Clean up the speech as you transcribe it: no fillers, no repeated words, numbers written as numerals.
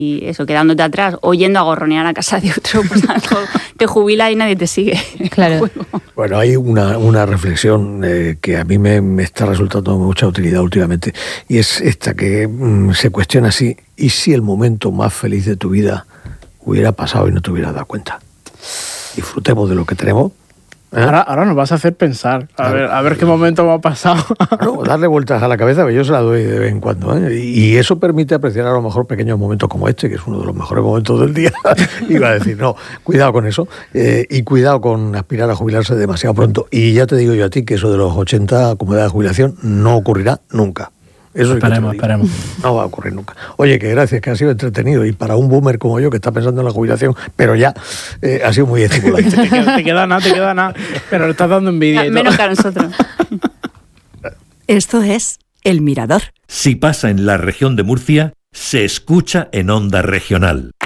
y eso, quedándote atrás o yendo a gorronear a casa de otro, pues a lo mejor te jubila y nadie te sigue. Claro. Bueno, hay una reflexión que a mí me está resultando de mucha utilidad últimamente, y es esta que se cuestiona así: ¿y si el momento más feliz de tu vida hubiera pasado y no te hubieras dado cuenta? Disfrutemos de lo que tenemos. Ahora nos vas a hacer pensar, a ver qué momento me ha pasado. No, darle vueltas a la cabeza, yo se la doy de vez en cuando, ¿eh? Y eso permite apreciar a lo mejor pequeños momentos como este, que es uno de los mejores momentos del día. Iba a decir, no, cuidado con eso, y cuidado con aspirar a jubilarse demasiado pronto. Y ya te digo yo a ti que eso de los 80 como edad de jubilación no ocurrirá nunca. Eso esperemos. No va a ocurrir nunca. Oye, que gracias, que ha sido entretenido, y para un boomer como yo que está pensando en la jubilación, pero ya ha sido muy estimulante. te queda nada, pero le estás dando envidia. Menos que a nosotros. Esto es El Mirador. Si pasa en la región de Murcia, se escucha en Onda Regional.